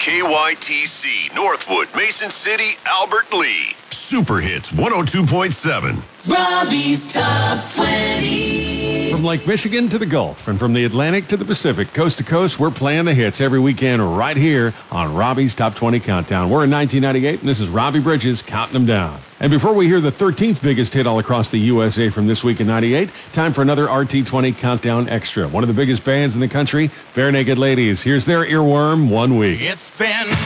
KYTC, Northwood, Mason City, Albert Lee. Super Hits 102.7. Robbie's Top 20. From Lake Michigan to the Gulf and from the Atlantic to the Pacific, coast to coast, we're playing the hits every weekend right here on Robbie's Top 20 Countdown. We're in 1998, and this is Robbie Bridges counting them down. And before we hear the 13th biggest hit all across the USA from this week in 98, time for another RT20 Countdown Extra. One of the biggest bands in the country, Bare Naked Ladies. Here's their Earworm, 1 week. It's been